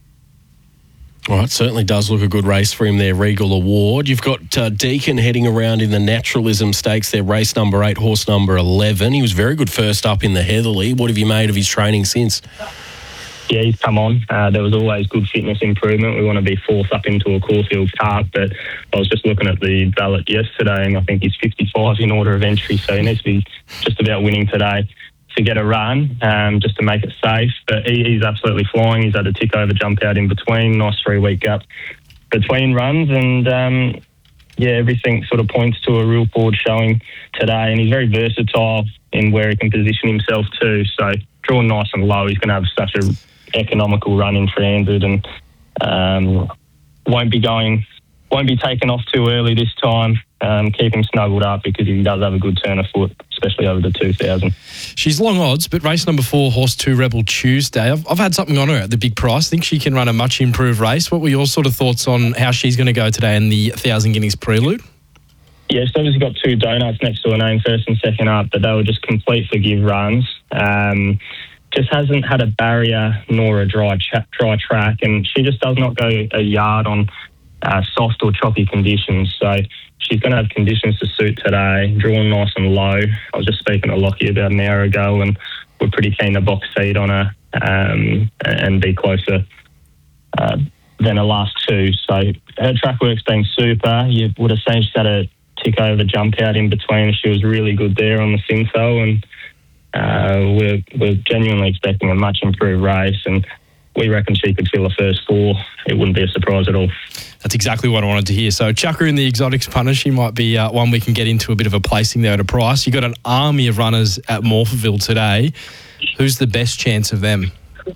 All right, certainly does look a good race for him there, Regal Award. You've got uh, Deacon heading around in the Naturalism Stakes there, race number eight, horse number eleven. He was very good first up in the Heatherly. What have you made of his training since? Yeah, he's come on. Uh, there was always good fitness improvement. We want to be fourth up into a Caulfield Park, but I was just looking at the ballot yesterday, and I think he's fifty-five in order of entry, so he needs to be just about winning today to get a run, um, just to make it safe. But he, he's absolutely flying. He's had a tick over jump out in between, nice three-week gap between runs, and um, yeah, everything sort of points to a real forward showing today, and he's very versatile in where he can position himself too. So drawn nice and low, he's going to have such a economical run in transit, and um, won't be going, won't be taken off too early this time. Um, keep him snuggled up because he does have a good turn of foot, especially over the two thousand. She's long odds, but race number four, horse two, Rebel Tuesday. I've, I've had something on her at the big price. I think she can run a much improved race. What were your sort of thoughts on how she's going to go today in the Thousand Guineas Prelude? Yeah, she's obviously got two donuts next to her name, first and second up, but they were just complete forgive runs. Um, just hasn't had a barrier nor a dry cha- dry track, and she just does not go a yard on uh, soft or choppy conditions. So she's going to have conditions to suit today, drawn nice and low. I was just speaking to Lockie about an hour ago, and we're pretty keen to box seed on her um, and be closer uh, than her last two. So her track work's been super. You would have seen she's had a tick over jump out in between. She was really good there on the Simcoe, and uh, we're, we're genuinely expecting a much improved race, and we reckon she could fill the first four. It wouldn't be a surprise at all. That's exactly what I wanted to hear. So chuck her in the exotics punter. She might be uh, one we can get into a bit of a placing there at a price. You've got an army of runners at Morphettville today. Who's the best chance of them?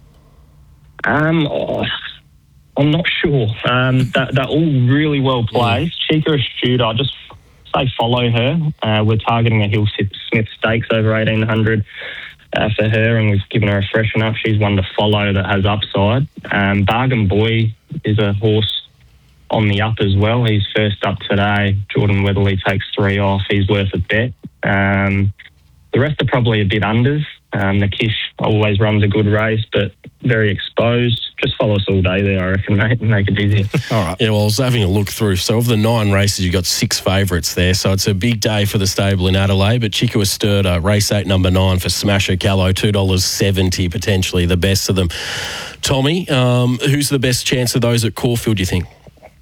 Um, oh, I'm not sure. Um, they're, they're all really well placed. Chica Astute, I just say follow her. Uh, we're targeting a Hill Smith Stakes over eighteen hundred uh, for her, and we've given her a freshen up. She's one to follow that has upside. Um, Bargain Boy is a horse on the up as well. He's first up today. Jordan Weatherly takes three off. He's worth a bet. Um, the rest are probably a bit unders. Um, the Kish always runs a good race, but very exposed. Just follow us all day there, I reckon, mate, and make it easier. All right. Yeah, well, I was having a look through. So of the nine races, you've got six favourites there. So it's a big day for the stable in Adelaide. But Chico Esturda, race eight, number nine for Smasher Callow, two dollars seventy, potentially the best of them. Tommy, um, who's the best chance of those at Caulfield, do you think?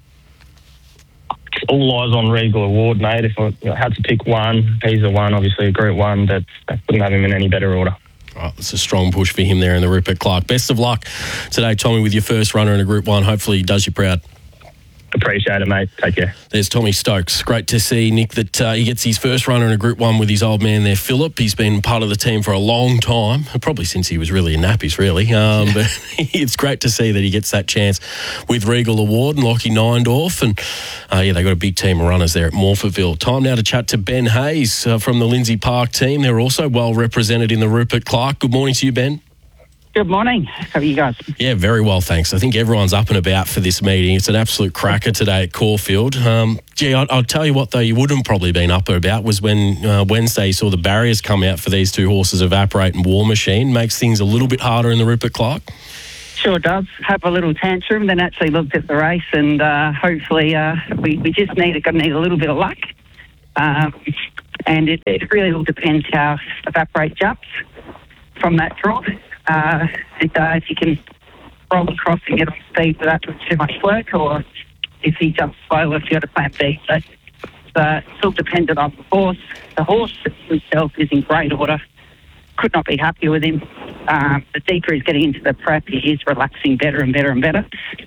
All eyes on Regal Award, mate. If I had to pick one, he's the one, obviously a Group One, but I couldn't have him in any better order. Right, it's a strong push for him there in the Rupert Clarke. Best of luck today, Tommy, with your first runner in a Group One. Hopefully he does you proud. Appreciate it, mate. Take care. There's Tommy Stokes. Great to see, Nick, that uh, he gets his first runner in a Group one with his old man there, Philip. He's been part of the team for a long time, probably since he was really in nappies, really. Um, but it's great to see that he gets that chance with Regal Award and Lockie Neindorf. And, uh, yeah, they got a big team of runners there at Morphettville. Time now to chat to Ben Hayes uh, from the Lindsay Park team. They're also well represented in the Rupert Clarke. Good morning to you, Ben. Good morning. How are you guys? Yeah, very well, thanks. I think everyone's up and about for this meeting. It's an absolute cracker today at Caulfield. Um, gee, I'll, I'll tell you what, though, you wouldn't probably been up and about was when uh, Wednesday you saw the barriers come out for these two horses, Evaporate and War Machine. Makes things a little bit harder in the Rupert Clarke. Sure does. Have a little tantrum, then actually looked at the race, and uh, hopefully uh, we, we just need, got to need a little bit of luck. Um, and it, it really all depends how Evaporate jumps from that drop. Uh, and, uh, if you can roll across and get on speed without doing too much work, or if he jumps slow, if you got a plan B. So uh, it's all dependent on the horse. The horse himself is in great order. Could not be happier with him. Um, the deeper he's getting into the prep, he is relaxing better and better and better.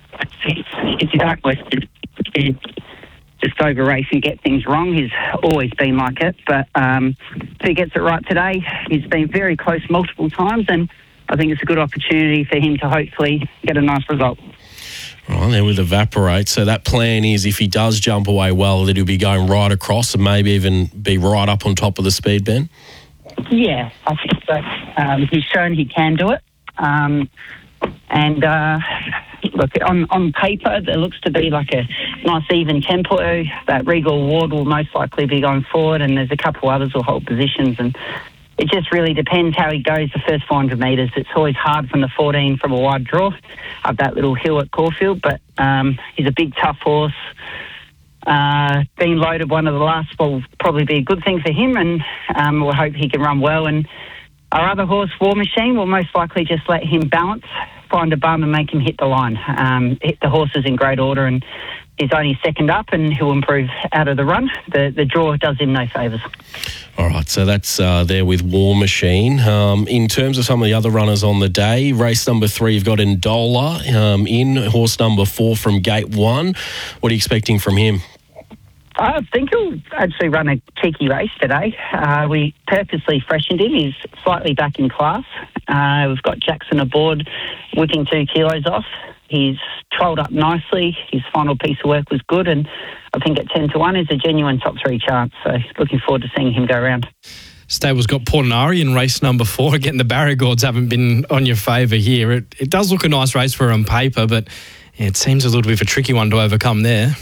If you don't waste it, just over race and get things wrong. He's always been like it, but um, if he gets it right today, he's been very close multiple times, and I think it's a good opportunity for him to hopefully get a nice result. Right, there with Evaporate. So that plan is if he does jump away well, that he'll be going right across and maybe even be right up on top of the speed, Ben? Yeah, I think so. Um, he's shown he can do it. Um, and uh, look, on, on paper, there looks to be like a nice even tempo. That Regal Award will most likely be going forward, and there's a couple others will hold positions, and it just really depends how he goes the first four hundred metres. It's always hard from the fourteen from a wide draw of that little hill at Caulfield, but um, he's a big, tough horse. Uh, being loaded one of the last will probably be a good thing for him, and um, we'll hope he can run well. And our other horse, War Machine, will most likely just let him balance, find a bum and make him hit the line. Um, the horse is in great order, and he's only second up, and he'll improve out of the run. The, the draw does him no favours. All right, so that's uh, there with War Machine. Um, in terms of some of the other runners on the day, race number three, you've got Ndola um, in, horse number four from gate one. What are you expecting from him? I think he'll actually run a cheeky race today. Uh, we purposely freshened him. He's slightly back in class. Uh, we've got Jackson aboard, whipping two kilos off. He's trolled up nicely. His final piece of work was good, and I think at ten to one is a genuine top three chance. So looking forward to seeing him go around. Stable's got Portinari in race number four. Again, the barrier gourds haven't been on your favour here. It, it does look a nice race for her on paper, but yeah, it seems a little bit of a tricky one to overcome there.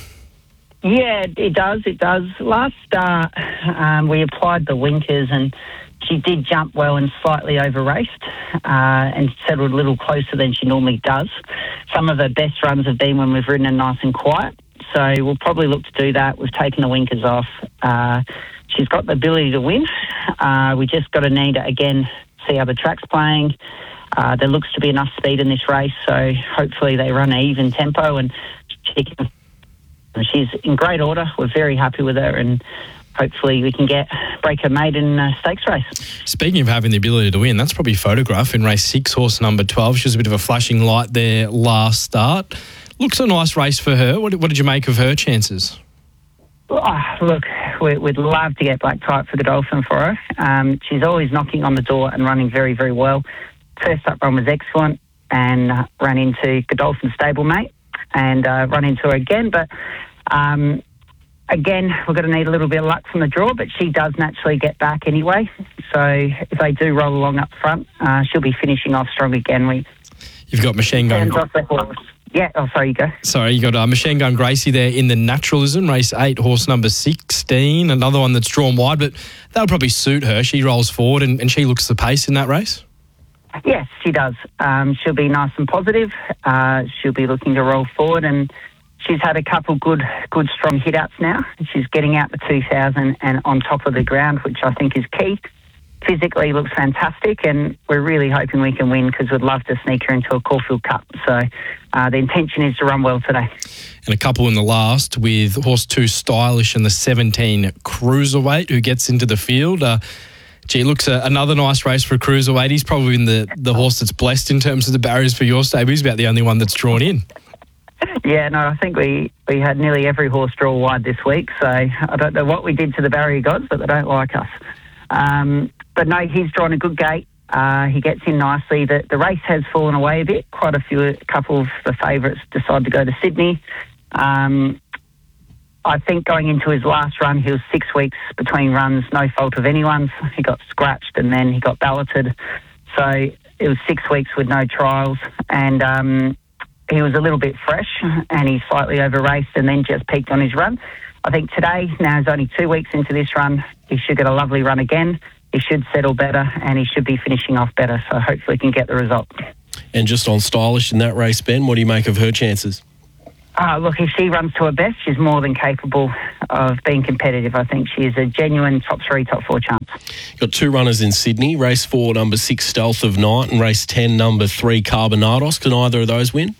Yeah, it does. It does. Last start, um, we applied the winkers, and she did jump well and slightly over-raced uh, and settled a little closer than she normally does. Some of her best runs have been when we've ridden her nice and quiet, so we'll probably look to do that. We've taken the winkers off. Uh, she's got the ability to win. Uh, we just got to need to, again, see how the track's playing. Uh, there looks to be enough speed in this race, so hopefully they run an even tempo, and she can... She's in great order. We're very happy with her, and hopefully we can get break her mate in a stakes race. Speaking of having the ability to win, that's probably photograph in race six, horse number twelve. She was a bit of a flashing light there last start. Looks a nice race for her. What, what did you make of her chances? Oh, look, we, we'd love to get Black Type for Godolphin for her. Um, she's always knocking on the door and running very, very well. First up run was excellent, and uh, ran into Godolphin stablemate and uh, run into her again, but um, again, we're going to need a little bit of luck from the draw, but she does naturally get back anyway. So if they do roll along up front, uh, she'll be finishing off strong again. We You've got Machine Gun. Yeah, oh, sorry, you go. Sorry, you got uh, Machine Gun Gracie there in the naturalism, race eight, horse number sixteen, another one that's drawn wide, but that'll probably suit her. She rolls forward and, and she looks the pace in that race. Yes, she does. Um, she'll be nice and positive. Uh, she'll be looking to roll forward, and she's had a couple good, good strong hit-outs now. She's getting out the two thousand and on top of the ground, which I think is key. Physically looks fantastic, and we're really hoping we can win because we'd love to sneak her into a Caulfield Cup. So uh, the intention is to run well today. And a couple in the last with horse two Stylish and the seventeen Cruiserweight who gets into the field. Uh, Gee, looks a, another nice race for a Cruiserweight. He's probably been the, the horse that's blessed in terms of the barriers for your stable. He's about the only one that's drawn in. Yeah, no, I think we, we had nearly every horse draw wide this week, so I don't know what we did to the barrier gods, but they don't like us. Um, but no, he's drawn a good gate. Uh, he gets in nicely. The, the race has fallen away a bit. Quite a few, a couple of the favourites decided to go to Sydney. Um, I think going into his last run, he was six weeks between runs, no fault of anyone's. He got scratched and then he got balloted. So it was six weeks with no trials, and um, he was a little bit fresh and he slightly over-raced and then just peaked on his run. I think today, now he's only two weeks into this run, he should get a lovely run again. He should settle better and he should be finishing off better, so hopefully he can get the result. And just on Stylish in that race, Ben, what do you make of her chances? Uh, look, if she runs to her best, she's more than capable of being competitive. I think she is a genuine top three, top four chance. Got two runners in Sydney, race four, number six, Stealth of Night, and race ten, number three, Carbonados. Can either of those win?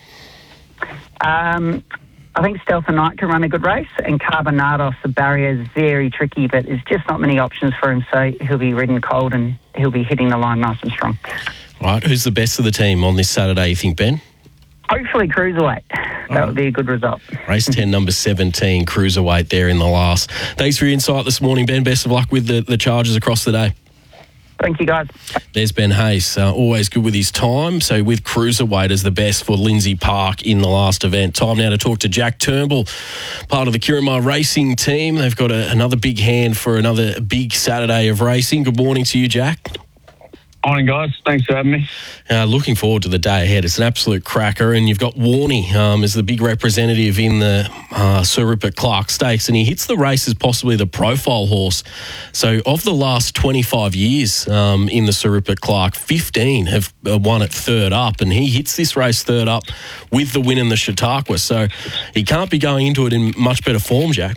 Um, I think Stealth of Night can run a good race, and Carbonados, the barrier is very tricky, but there's just not many options for him, so he'll be ridden cold and he'll be hitting the line nice and strong. All right, who's the best of the team on this Saturday, you think, Ben? Hopefully Cruiserweight. That would be a good result. Race ten, number seventeen, Cruiserweight there in the last. Thanks for your insight this morning, Ben. Best of luck with the, the charges across the day. Thank you, guys. There's Ben Hayes, uh, always good with his time. So with Cruiserweight as the best for Lindsay Park in the last event. Time now to talk to Jack Turnbull, part of the Kiramar Racing team. They've got a, another big hand for another big Saturday of racing. Good morning to you, Jack. Morning, guys. Thanks for having me. Uh, looking forward to the day ahead. It's an absolute cracker, and you've got Warney um, as the big representative in the uh, Sir Rupert Clarke Stakes, and he hits the race as possibly the profile horse. So of the last twenty-five years um, in the Sir Rupert Clarke, fifteen have uh, won at third up, and he hits this race third up with the win in the Chautauqua. So he can't be going into it in much better form, Jack.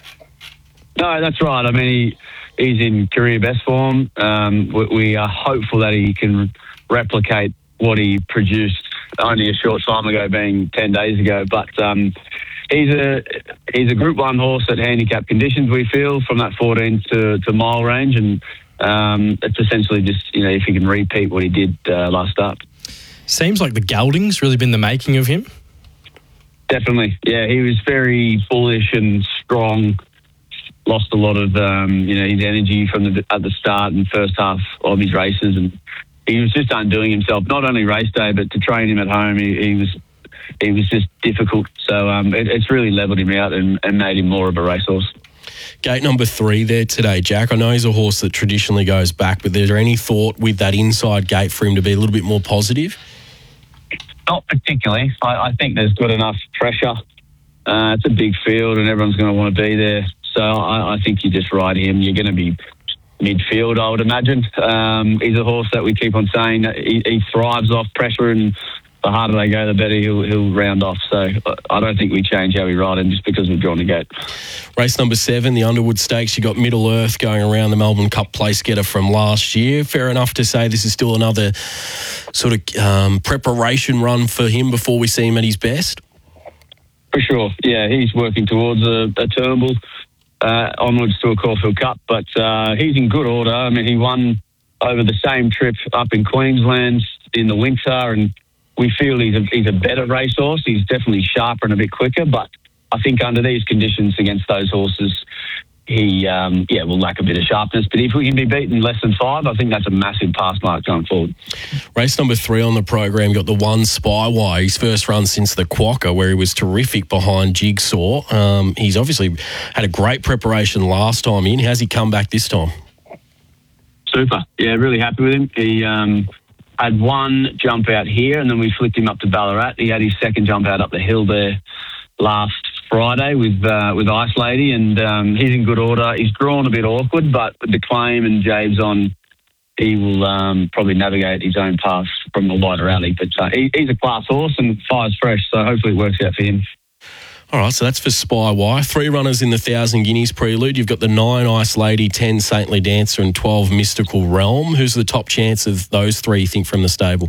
No, that's right. I mean, he... He's in career best form. Um, we, we are hopeful that he can replicate what he produced only a short time ago, being ten days ago. But um, he's a he's a Group One horse at handicap conditions. We feel from that fourteen to, to mile range, and um, it's essentially just, you know, if he can repeat what he did uh, last start. Seems like the gelding's really been the making of him. Definitely, yeah. He was very bullish and strong. Lost a lot of, um, you know, his energy from the at the start and first half of his races, and he was just undoing himself. Not only race day, but to train him at home, he, he was he was just difficult. So um, it, it's really levelled him out and, and made him more of a racehorse. Gate number three there today, Jack. I know he's a horse that traditionally goes back, but is there any thought with that inside gate for him to be a little bit more positive? Not particularly. I, I think there's good enough pressure. Uh, it's a big field, and everyone's going to want to be there. So I, I think you just ride him. You're going to be midfield, I would imagine. Um, he's a horse that we keep on saying that he, he thrives off pressure, and the harder they go, the better he'll, he'll round off. So I don't think we change how we ride him just because we've drawn the gate. Race number seven, the Underwood Stakes. You got Middle Earth going around, the Melbourne Cup place getter from last year. Fair enough to say this is still another sort of um, preparation run for him before we see him at his best? For sure. Yeah, he's working towards a, a Turnbull. Uh, onwards to a Caulfield Cup, but uh, he's in good order. I mean, he won over the same trip up in Queensland in the winter, and we feel he's a, he's a better racehorse. He's definitely sharper and a bit quicker, but I think under these conditions against those horses, he um, yeah will lack a bit of sharpness. But if we can be beaten less than five, I think that's a massive pass mark going forward. Race number three on the program got the one Spywire, his first run since the Quokka, where he was terrific behind Jigsaw. Um, he's obviously had a great preparation last time in. How's he come back this time? Super. Yeah, really happy with him. He um, had one jump out here, and then we flicked him up to Ballarat. He had his second jump out up the hill there last Friday with uh, with Ice Lady, and um, he's in good order. He's drawn a bit awkward, but with the claim and James on, he will um, probably navigate his own path from the wider alley. But uh, he, he's a class horse and fires fresh, so hopefully it works out for him. All right, so that's for Spywire. Three runners in the Thousand Guineas Prelude. You've got the nine Ice Lady, ten Saintly Dancer, and twelve Mystical Realm. Who's the top chance of those three, you think, from the stable?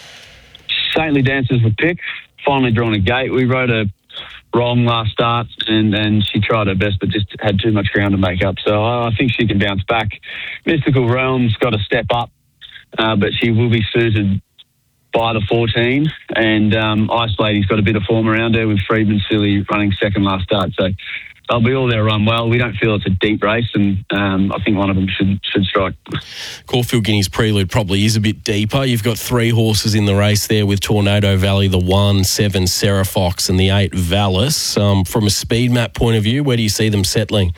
Saintly Dancer's the pick. Finally drawn a gate. We rode a wrong last start, and, and she tried her best but just had too much ground to make up. So I, I think she can bounce back. Mystical Realm's got to step up, uh, but she will be suited by the fourteen, and um, Ice Lady's got a bit of form around her with Friedman Silly running second last start. So they'll be all there run well. We don't feel it's a deep race, and um, I think one of them should should strike. Caulfield Guineas Prelude probably is a bit deeper. You've got three horses in the race there with Tornado Valley, the one, seven, Sarah Fox, and the eight, Valis. Um, from a speed map point of view, where do you see them settling?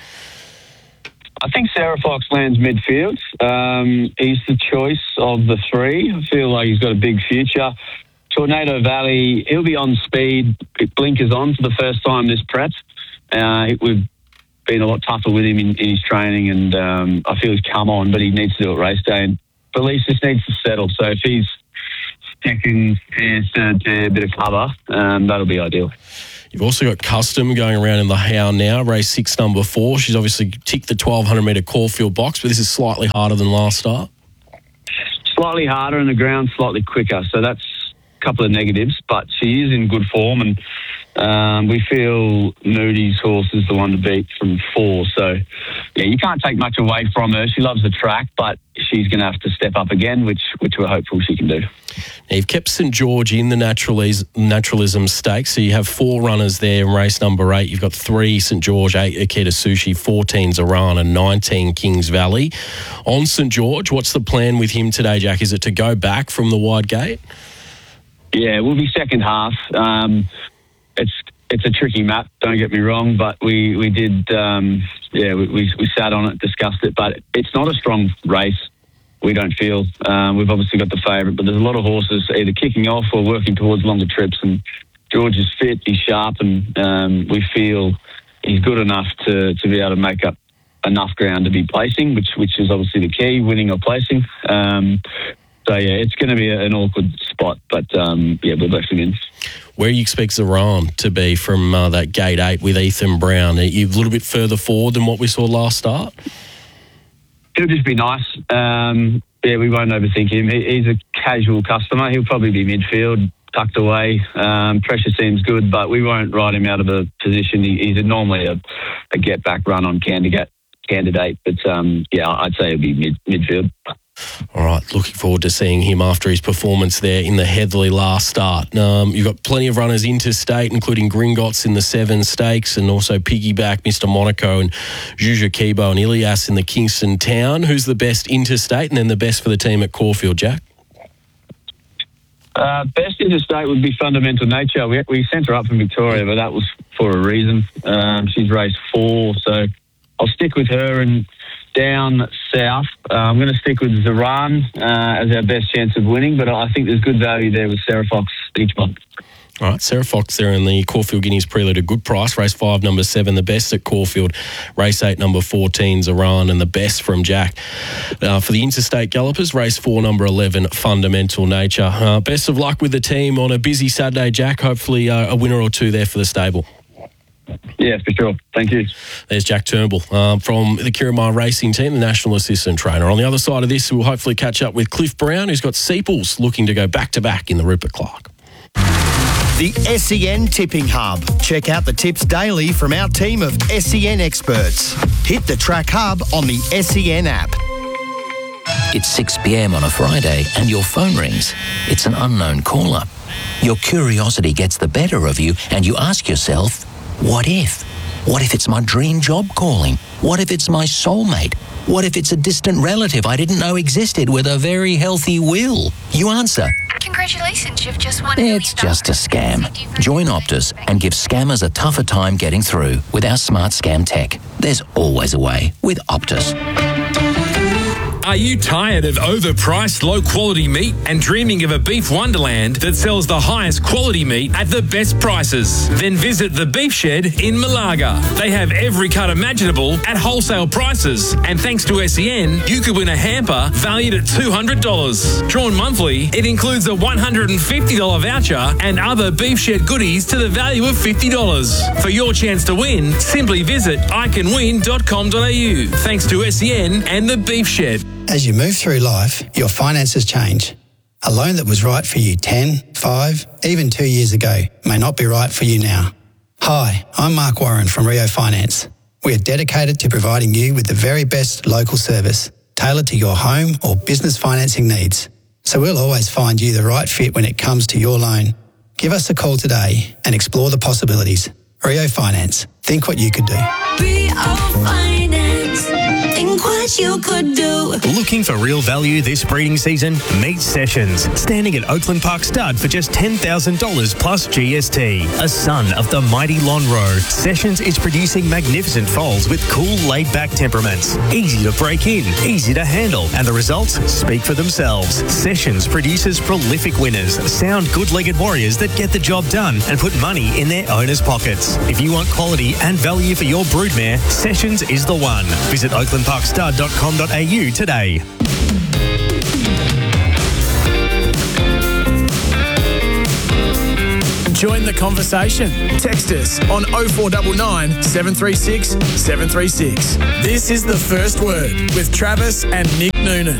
I think Sarah Fox lands midfield. Um, he's the choice of the three. I feel like he's got a big future. Tornado Valley, he'll be on speed, blinkers on for the first time this prep. Uh, we've been a lot tougher with him in, in his training, and um, I feel he's come on, but he needs to do it race day. And Felice just needs to settle. So if he's second, third, a bit of cover, um, that'll be ideal. You've also got Custom going around in the Hound now, race six, number four. She's obviously ticked the twelve hundred metre Caulfield box, but this is slightly harder than last start. Slightly harder and the ground slightly quicker, so that's a couple of negatives, but she is in good form, and um, we feel Moody's horse is the one to beat from four. So, yeah, you can't take much away from her. She loves the track, but she's going to have to step up again, which which we're hopeful she can do. Now, you've kept St George in the Naturalis- Naturalism Stakes, so you have four runners there in race number eight. You've got three St George, eight Akita Sushi, fourteen Zaran, and nineteen Kings Valley. On St George, what's the plan with him today, Jack? Is it to go back from the wide gate? Yeah, we'll be second half. Um, it's it's a tricky map, don't get me wrong, but we we did um, yeah we, we we sat on it, discussed it, but it's not a strong race. We don't feel. Um, we've obviously got the favourite, but there's a lot of horses either kicking off or working towards longer trips, and George is fit, he's sharp, and um, we feel he's good enough to, to be able to make up enough ground to be placing, which which is obviously the key, winning or placing. Um, so, yeah, it's going to be an awkward spot, but, um, yeah, we've left him in. Where do you expect Zaran to be from uh, that gate eight with Ethan Brown? Are you a little bit further forward than what we saw last start? He'll just be nice. Um, yeah, we won't overthink him. He, he's a casual customer. He'll probably be midfield, tucked away. Um, pressure seems good, but we won't ride him out of a position. He, he's normally a, a get-back run on candidate. candidate. But, um, yeah, I'd say he'll be mid, midfield. All right, looking forward to seeing him after his performance there in the Heatherley last start. Um, you've got plenty of runners interstate, including Gringotts in the Seven Stakes, and also Piggyback, Mister Monaco, and Juju Kibo and Ilias in the Kingston Town. Who's the best interstate and then the best for the team at Caulfield, Jack? Uh, best interstate would be Fundamental Nature. We, we sent her up from Victoria, but that was for a reason. Um, she's raced four, so I'll stick with her. And down south, uh, I'm going to stick with Zaran uh, as our best chance of winning, but I think there's good value there with Sarah Fox each month. All right, Sarah Fox there in the Caulfield Guineas Prelude, a good price. Race five, number seven, the best at Caulfield. Race eight, number fourteen, Zaran, and the best from Jack. Uh, for the interstate gallopers, race four, number eleven, Fundamental Nature. Uh, best of luck with the team on a busy Saturday, Jack. Hopefully uh, a winner or two there for the stable. Yeah, for sure. Thank you. There's Jack Turnbull um, from the Kiramar Racing Team, the National Assistant Trainer. On the other side of this, we'll hopefully catch up with Cliff Brown, who's got Seeples looking to go back-to-back in the Rupert Clark. The S E N Tipping Hub. Check out the tips daily from our team of S E N experts. Hit the Track Hub on the S E N app. It's six p.m. on a Friday and your phone rings. It's an unknown caller. Your curiosity gets the better of you and you ask yourself, what if? What if it's my dream job calling? What if it's my soulmate? What if it's a distant relative I didn't know existed with a very healthy will? You answer, congratulations, you've just won. it's just a scam. Join Optus and give scammers a tougher time getting through with our smart scam tech. There's always a way with Optus. Are you tired of overpriced, low-quality meat and dreaming of a beef wonderland that sells the highest quality meat at the best prices? Then visit the Beef Shed in Malaga. They have every cut imaginable at wholesale prices. And thanks to S E N, you could win a hamper valued at two hundred dollars. Drawn monthly, it includes a one hundred fifty dollars voucher and other Beef Shed goodies to the value of fifty dollars. For your chance to win, simply visit i can win dot com dot a u. Thanks to S E N and the Beef Shed. As you move through life, your finances change. A loan that was right for you ten, five, even two years ago may not be right for you now. Hi, I'm Mark Warren from Rio Finance. We are dedicated to providing you with the very best local service, tailored to your home or business financing needs. So we'll always find you the right fit when it comes to your loan. Give us a call today and explore the possibilities. Rio Finance. Think what you could do. Rio Finance. Think what you could do. Looking for real value this breeding season? Meet Sessions, standing at Oakland Park Stud for just ten thousand dollars plus G S T. A son of the mighty Lonhro, Sessions is producing magnificent foals with cool, laid-back temperaments. Easy to break in, easy to handle, and the results speak for themselves. Sessions produces prolific winners, sound, good-legged warriors that get the job done and put money in their owners' pockets. If you want quality and value for your broodmare, Sessions is the one. Visit oakland park stud dot com dot a u today. Join the conversation. Text us on oh four nine nine, seven three six, seven three six. This is The First Word with Travis and Nick Noonan.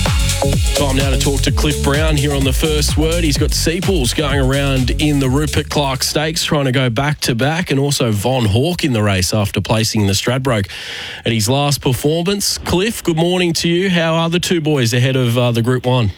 Time now to talk to Cliff Brown here on The First Word. He's got Seapools going around in the Rupert Clark Stakes, trying to go back-to-back, and also Von Hawk in the race after placing the Stradbroke at his last performance. Cliff, good morning to you. How are the two boys ahead of uh, the Group one?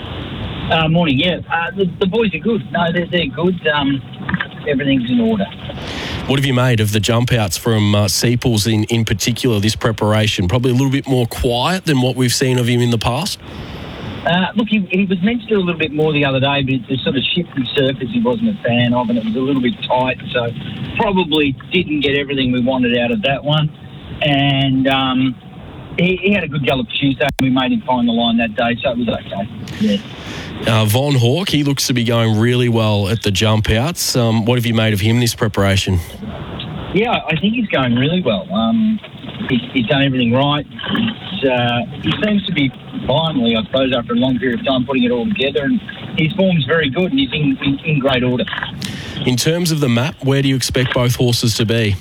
Uh, morning, yeah. Uh, the, the boys are good. No, they're, they're good. Um, everything's in order. What have you made of the jump outs from uh, Seapools in, in particular, this preparation? Probably a little bit more quiet than what we've seen of him in the past? Uh, look, he, he was meant to do a little bit more the other day, but the sort of shifty surface he wasn't a fan of, and it was a little bit tight, so probably didn't get everything we wanted out of that one. And um, he, he had a good gallop Tuesday, and we made him find the line that day, so it was okay. Yeah. Uh, Von Hawk, he looks to be going really well at the jump outs. Um, what have you made of him this preparation? Yeah, I think he's going really well. Um, he's, he's done everything right. He's, uh, he seems to be finally, I suppose, after a long period of time, putting it all together, and his form's very good, and he's in, in, in great order. In terms of the map, where do you expect both horses to be?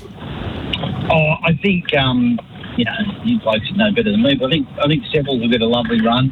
Oh, I think, um, you know, you folks know better than me, but I think I think Sepples will get a lovely run.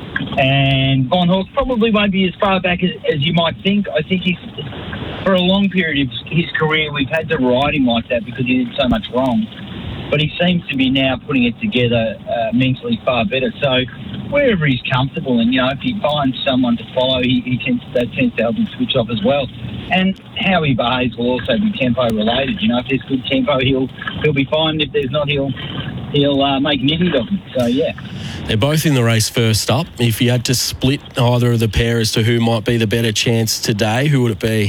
And Von Hawk probably won't be as far back as, as you might think. I think he's, for a long period of his career, we've had to ride him like that because he did so much wrong. But he seems to be now putting it together uh, mentally far better. So wherever he's comfortable, and, you know, if he finds someone to follow, he, he tends, that tends to help him switch off as well. And how he behaves will also be tempo related. You know, if there's good tempo, he'll he'll be fine. If there's not, he'll he'll uh, make an idiot of him. So yeah. They're both in the race first up. If you had to split either of the pair as to who might be the better chance today, who would it be?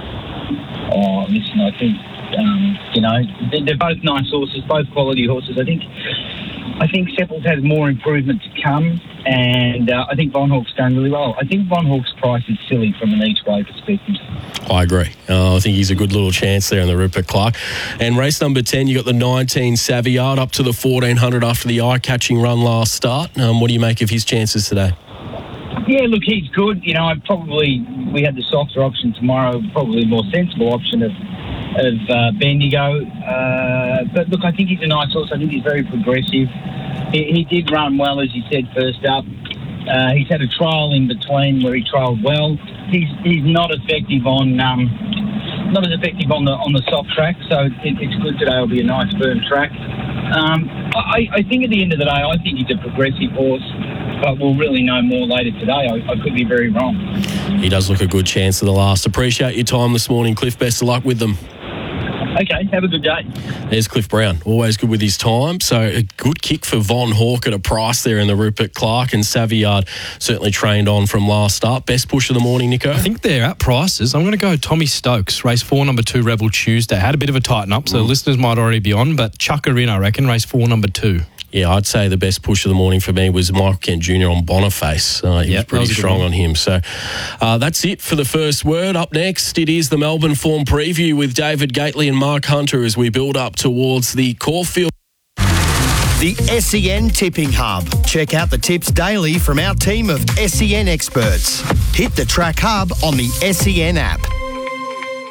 Oh, listen, I think um, you know they're, they're both nice horses, both quality horses. I think I think Sepples has more improvement to come, and uh, I think Von Hawk's done really well. I think Von Hawk's price is silly from an each way perspective. I agree. Uh, I think he's a good little chance there in the Rupert Clark. And race number ten, you got the nineteen Savillard up to the fourteen hundred after the eye-catching run last start. Um, what do you make of his chances today? Yeah, look, he's good. You know, I probably we had the softer option tomorrow, probably a more sensible option of of uh, Bendigo. Uh, but look, I think he's a nice horse. I think he's very progressive. He, he did run well, as you said, first up. Uh, he's had a trial in between where he trialled well. He's he's not effective on um, not as effective on the on the soft track, so it, it's good today. It'll be a nice firm track. Um, I, I think at the end of the day, I think he's a progressive horse, but we'll really know more later today. I, I could be very wrong. He does look a good chance to the last. Appreciate your time this morning, Cliff. Best of luck with them. Okay, have a good day. There's Cliff Brown, always good with his time. So a good kick for Von Hawk at a price there in the Rupert Clark, and Savillard certainly trained on from last start. Best push of the morning, Nico? I think they're at prices. I'm going to go Tommy Stokes, race four, number two, Rebel Tuesday. Had a bit of a tighten up, so mm. listeners might already be on, but chuck her in, I reckon, race four, number two. Yeah, I'd say the best push of the morning for me was Michael Kent Junior on Boniface. Uh, he yep, was pretty was strong on him. So uh, that's it for the first word. Up next, it is the Melbourne Form Preview with David Gately and Mark Hunter as we build up towards the Caulfield. The S E N Tipping Hub. Check out the tips daily from our team of S E N experts. Hit the Track Hub on the S E N app.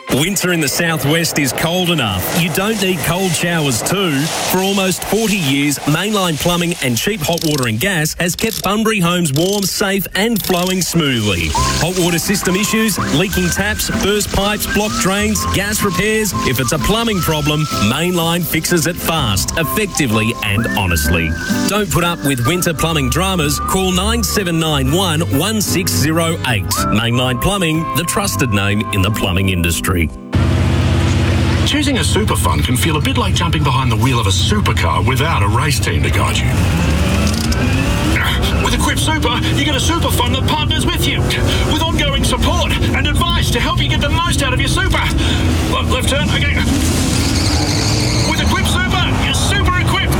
Winter in the southwest is cold enough. You don't need cold showers too. For almost forty years, Mainline Plumbing and Cheap Hot Water and Gas has kept Bunbury homes warm, safe and flowing smoothly. Hot water system issues, leaking taps, burst pipes, blocked drains, gas repairs. If it's a plumbing problem, Mainline fixes it fast, effectively and honestly. Don't put up with winter plumbing dramas. Call nine seven nine one, one six zero eight. Mainline Plumbing, the trusted name in the plumbing industry. Choosing a super fund can feel a bit like jumping behind the wheel of a supercar without a race team to guide you. With Equip Super, you get a super fund that partners with you, with ongoing support and advice to help you get the most out of your super. Left, left turn, okay. With Equip Super, you're super equipped.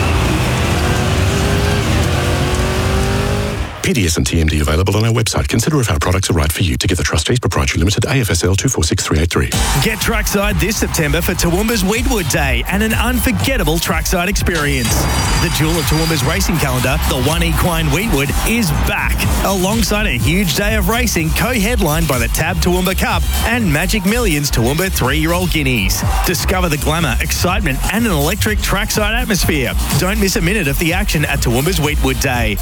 P D S and T M D available on our website. Consider if our products are right for you. Together Trustees Proprietary Limited, A F S L two four six three eight three. Get trackside this September for Toowoomba's Weedwood Day and an unforgettable trackside experience. The Jewel of Toowoomba's racing calendar, the One Equine Weedwood, is back alongside a huge day of racing co-headlined by the Tab Toowoomba Cup and Magic Millions Toowoomba three-year-old guineas. Discover the glamour, excitement and an electric trackside atmosphere. Don't miss a minute of the action at Toowoomba's Weedwood Day.